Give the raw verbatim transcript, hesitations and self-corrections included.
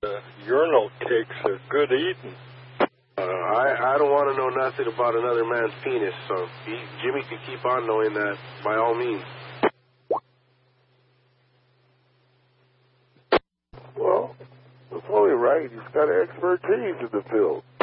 Uh, urinal cakes are good eating. Uh, I, I don't want to know nothing about another man's penis, so he, Jimmy can keep on knowing that by all means. Well, that's only right. He's got expertise in the field.